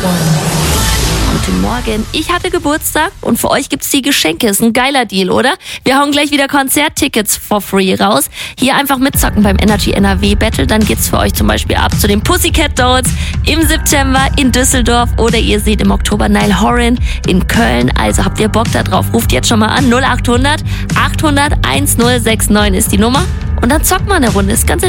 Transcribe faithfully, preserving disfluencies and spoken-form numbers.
Guten Morgen, ich hatte Geburtstag und für euch gibt's die Geschenke. Ist ein geiler Deal, oder? Wir hauen gleich wieder Konzerttickets for free raus. Hier einfach mitzocken beim Energy N R W Battle. Dann geht's für euch zum Beispiel ab zu den Pussycat Dolls im September in Düsseldorf oder ihr seht im Oktober Niall Horan in Köln. Also habt ihr Bock da drauf? Ruft jetzt schon mal an. null acht hundert achthundert1069 ist die Nummer. Und dann zockt mal eine Runde. Ist ganz